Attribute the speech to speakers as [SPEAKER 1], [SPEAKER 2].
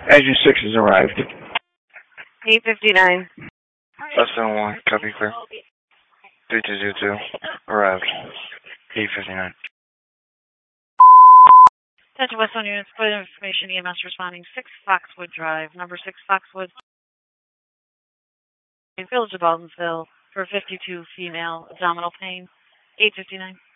[SPEAKER 1] Engine 6 has arrived.
[SPEAKER 2] 859.
[SPEAKER 3] Western 1, copy clear. 3202, arrived. 859.
[SPEAKER 2] Attention Western units, for information, EMS responding 6 Foxwood Drive, number 6 Foxwood, Village of Baldwinsville, for 52 female, abdominal pain, 859.